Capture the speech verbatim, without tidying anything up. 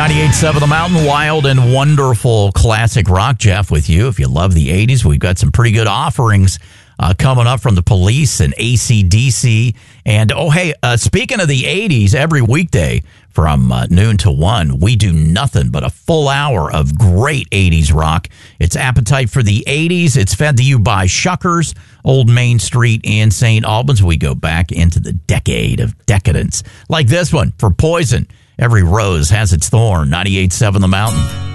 ninety-eight point seven The Mountain, wild and wonderful classic rock. Jeff with you. If you love the eighties, we've got some pretty good offerings uh, coming up from the Police and A C D C. And, oh, hey, uh, speaking of the eighties, every weekday from uh, noon to one, we do nothing but a full hour of great eighties rock. It's Appetite for the eighties. It's fed to you by Shuckers, Old Main Street in Saint Albans. We go back into the decade of decadence, like this one for Poison. Every rose has its thorn. ninety-eight point seven The Mountain.